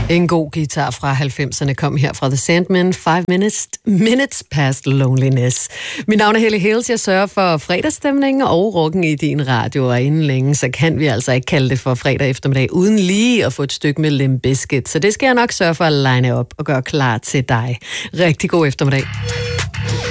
En god guitar fra 90'erne kom her fra The Sandmen, 5 minutes past loneliness. Mit navn er Helle Hales, jeg sørger for fredagsstemningen og rocken i din radio, og inden længe, så kan vi altså ikke kalde det for fredag eftermiddag, uden lige at få et stykke med Limp Bizkit. Så det skal jeg nok sørge for at line op og gøre klar til dig. Rigtig god eftermiddag.